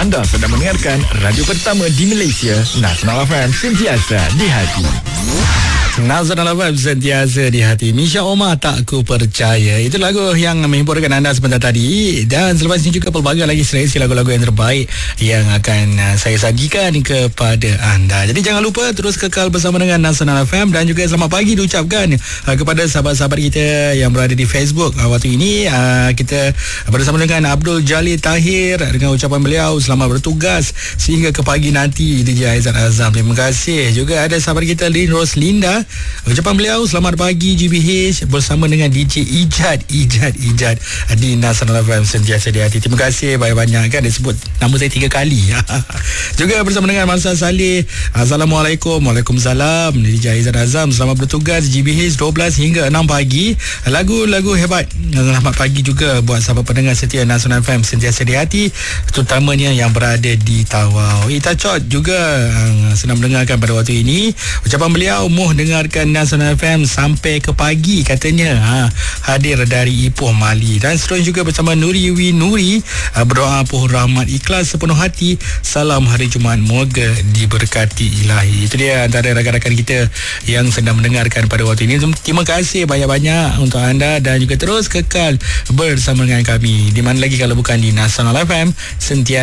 Anda sedang mendengarkan radio pertama di Malaysia, Nasional FM, sentiasa di hati. Nasional FM sentiasa di hati. Misha Omar, Tak Ku Percaya. Itu lagu yang menghiburkan anda sebentar tadi. Dan selepas ini juga pelbagai lagi seleksi lagu-lagu yang terbaik yang akan saya sajikan kepada anda. Jadi jangan lupa terus kekal bersama dengan Nasional FM. Dan juga selamat pagi diucapkan kepada sahabat-sahabat kita yang berada di Facebook. Waktu ini kita bersama dengan Abdul Jalil Tahir dengan ucapan beliau selamat bertugas sehingga ke pagi nanti. DJ Aizat Azam, terima kasih. Juga ada sahabat kita Lin Roslinda, ucapan beliau selamat pagi GBH bersama dengan DJ Ijad di Nasional FM sentiasa di hati. Terima kasih banyak-banyak, kan dia sebut nama saya 3 kali. Juga bersama dengan Masa Saleh, Assalamualaikum. Waalaikumsalam. DJ Aizat Azam, selamat bertugas GBH 12 hingga 6 pagi. Lagu-lagu hebat. Selamat pagi juga buat sahabat pendengar setia Nasional FM sentiasa di hati, terutamanya yang berada di Tawau. Ita Chot juga sedang mendengarkan pada waktu ini. Ucapan beliau muh dengarkan Nasional FM sampai ke pagi katanya. Hadir dari Ipoh Mali. Dan seterusnya juga bersama Nuri Wi Nuri, berdoa pohon rahmat ikhlas sepenuh hati. Salam hari Jumaat, moga diberkati ilahi. Itu dia antara rakan-rakan kita yang sedang mendengarkan pada waktu ini. Terima kasih banyak-banyak untuk anda dan juga terus kekal bersama dengan kami. Di mana lagi kalau bukan di Nasional FM sentiasa